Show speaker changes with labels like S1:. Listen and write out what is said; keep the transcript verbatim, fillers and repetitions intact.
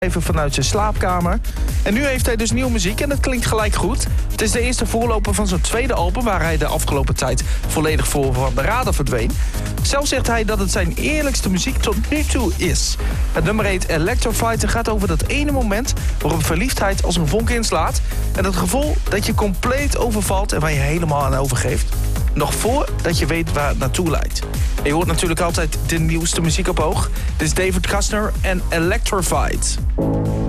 S1: Even vanuit zijn slaapkamer. En nu heeft hij dus nieuwe muziek en dat klinkt gelijk goed. Het is de eerste voorloper van zijn tweede album, waar hij de afgelopen tijd volledig voor van de radar verdween. Zelf zegt hij dat het zijn eerlijkste muziek tot nu toe is. Het nummer heet Electrified en gaat over dat ene moment waarop verliefdheid als een vonk inslaat. En dat gevoel dat je compleet overvalt en waar je helemaal aan overgeeft. Nog voordat je weet waar het naartoe leidt. En je hoort natuurlijk altijd de nieuwste muziek op oog. Dit is David Kushner en Electrified.